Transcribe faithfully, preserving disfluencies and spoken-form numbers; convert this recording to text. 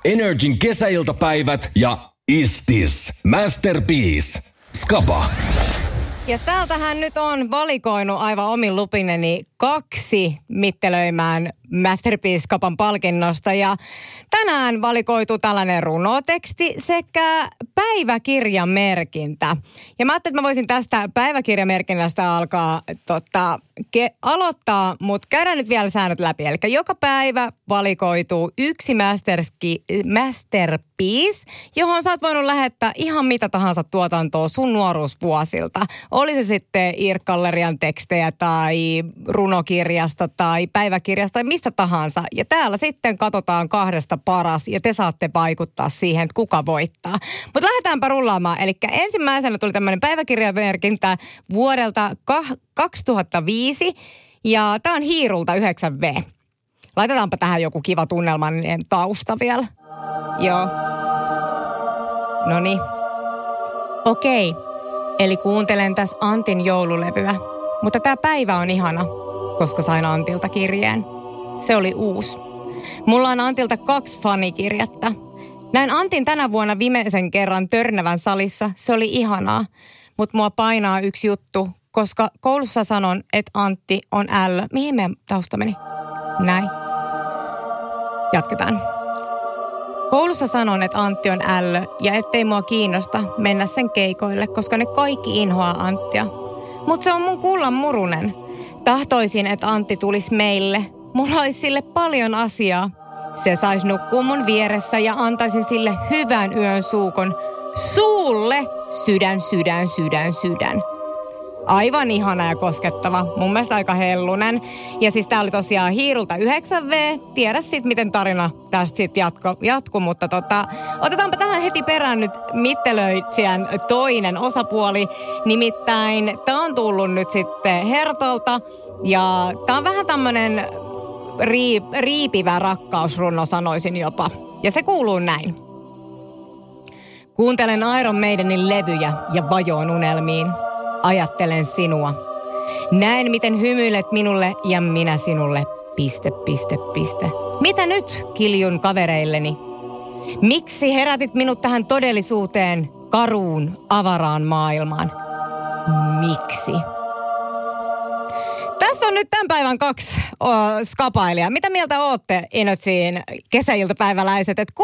Energin kesäiltapäivät ja Istis. Masterpiece. Skaba. Ja täältähän nyt on valikoinut aivan omin lupineni kaksi mittelöimään Masterpiece-kapan palkinnosta. Ja tänään valikoitu tällainen runoteksti sekä päiväkirjamerkintä. Ja mä ajattelin, että mä voisin tästä päiväkirjamerkinnästä alkaa tota, ke- aloittaa, mutta käydään nyt vielä säännöt läpi. Eli joka päivä valikoituu yksi masterski, Masterpiece, johon sä oot voinut lähettää ihan mitä tahansa tuotantoa sun nuoruusvuosilta. Oli se sitten IRC-gallerian tekstejä tai runokirjasta tai päiväkirjasta tai mistä tahansa. Ja täällä sitten katsotaan kahdesta paras ja te saatte vaikuttaa siihen, että kuka voittaa. Mutta lähdetäänpä rullaamaan. Eli ensimmäisenä tuli tämmöinen päiväkirjamerkintä vuodelta kaksituhattaviisi ja tää on Hiirulta yhdeksän vuotta. Laitetaanpa tähän joku kiva tunnelmallinen tausta vielä. Joo. Noniin. Okei. Eli kuuntelen tässä Antin joululevyä. Mutta tää päivä on ihana, koska sain Antilta kirjeen. Se oli uusi. Mulla on Antilta kaksi fanikirjettä. Näin Antin tänä vuonna viimeisen kerran Törnävän salissa. Se oli ihanaa. Mutta mua painaa yksi juttu, koska koulussa sanon, että Antti on L. Mihin meidän tausta meni? Näin. Jatketaan. Koulussa sanon, että Antti on L ja ettei mua kiinnosta mennä sen keikoille, koska ne kaikki inhoaa Anttia. Mutta se on mun kullan murunen. Tahtoisin, että Antti tulisi meille. Mulla olisi sille paljon asiaa. Se saisi nukkua mun vieressä ja antaisin sille hyvän yön suukon. Suulle sydän, sydän, sydän, sydän. Aivan ihana ja koskettava. Mun mielestä aika hellunen. Ja siis tää oli tosiaan Hiirulta yhdeksän vuotta. Tiedä sit, miten tarina tästä sit jatko, jatku. Mutta tota, otetaanpa tähän heti perään nyt mittelöitsijän toinen osapuoli. Nimittäin tää on tullut nyt sitten Hertolta. Ja tää on vähän tämmönen riip, riipivä rakkausrunno, sanoisin jopa. Ja se kuuluu näin. Kuuntelen Iron Maidenin levyjä ja vajoon unelmiin. Ajattelen sinua. Näen, miten hymyilet minulle ja minä sinulle. Piste, piste, piste. Mitä nyt, kiljun kavereilleni? Miksi herätit minut tähän todellisuuteen, karuun, avaraan maailmaan? Miksi? Tässä on nyt tämän päivän kaksi o, skapailijaa. Mitä mieltä ootte, Energin kesäiltapäiväläiset? Et